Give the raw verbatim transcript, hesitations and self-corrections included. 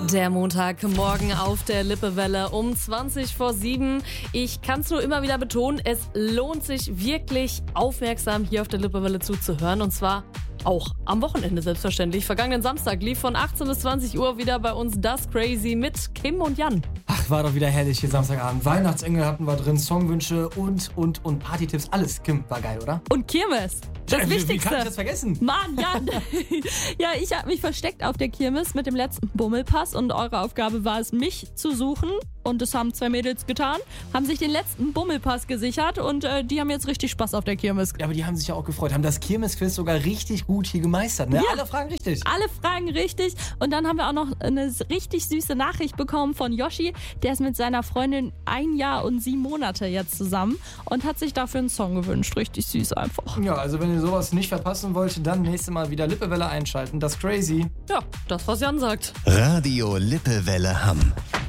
Der Montagmorgen auf der Lippewelle um zwanzig vor sieben. Ich kann es nur immer wieder betonen, es lohnt sich wirklich aufmerksam hier auf der Lippewelle zuzuhören. Und zwar auch am Wochenende selbstverständlich. Vergangenen Samstag lief von achtzehn bis zwanzig Uhr wieder bei uns Das Crazy mit Kim und Jan. Ach, war doch wieder herrlich hier Samstagabend. Weihnachtsengel hatten wir drin, Songwünsche und, und, und Partytipps. Alles, Kim, war geil, oder? Und Kirmes. Das Wie, Wichtigste. Wie kann ich das vergessen? Mann, Jan. Ja, ich habe mich versteckt auf der Kirmes mit dem letzten Bummelpass und eure Aufgabe war es, mich zu suchen. Und das haben zwei Mädels getan, haben sich den letzten Bummelpass gesichert und äh, die haben jetzt richtig Spaß auf der Kirmes. Ja, aber die haben sich ja auch gefreut, haben das Kirmesquiz sogar richtig gut hier gemeistert. Ne? Ja. Alle Fragen richtig. Alle Fragen richtig. Und dann haben wir auch noch eine richtig süße Nachricht bekommen von Yoshi. Der ist mit seiner Freundin ein Jahr und sieben Monate jetzt zusammen und hat sich dafür einen Song gewünscht. Richtig süß einfach. Ja, also wenn ihr sowas nicht verpassen wollt, dann nächstes Mal wieder Lippewelle einschalten. Das Crazy. Ja, das, was Jan sagt. Radio Lippewelle Hamm.